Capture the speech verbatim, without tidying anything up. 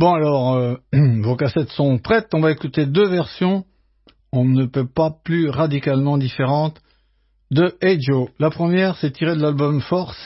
Bon alors, euh, vos cassettes sont prêtes, on va écouter deux versions, on ne peut pas plus radicalement différentes, de Hey Joe. La première, c'est tiré de l'album Force,